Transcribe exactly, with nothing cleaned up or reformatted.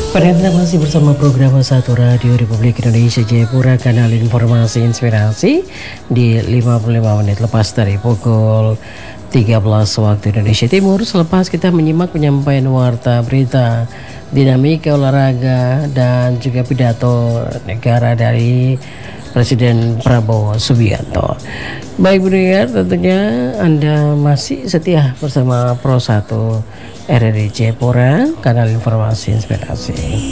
Anda masih bersama program Satu Radio Republik Indonesia Jayapura, kanal informasi inspirasi di lima puluh lima menit lepas dari pukul tiga belas waktu Indonesia Timur. Selepas kita menyimak penyampaian warta berita, dinamika olahraga dan juga pidato negara dari Presiden Prabowo Subianto. Baik pendengar, tentunya Anda masih setia bersama Pro satu R R I Jayapura, kanal informasi inspirasi.